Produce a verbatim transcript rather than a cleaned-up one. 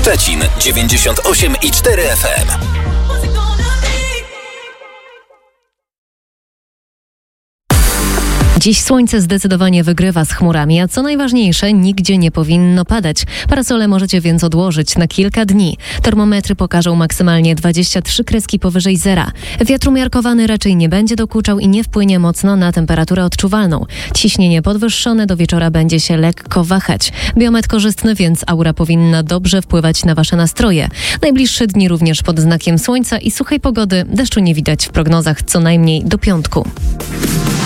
Szczecin dziewięćdziesiąt osiem i cztery F M. Dziś słońce zdecydowanie wygrywa z chmurami, a co najważniejsze, nigdzie nie powinno padać. Parasole możecie więc odłożyć na kilka dni. Termometry pokażą maksymalnie dwadzieścia trzy kreski powyżej zera. Wiatr umiarkowany raczej nie będzie dokuczał i nie wpłynie mocno na temperaturę odczuwalną. Ciśnienie podwyższone do wieczora będzie się lekko wahać. Biometr korzystny, więc aura powinna dobrze wpływać na wasze nastroje. Najbliższe dni również pod znakiem słońca i suchej pogody. Deszczu nie widać w prognozach co najmniej do piątku.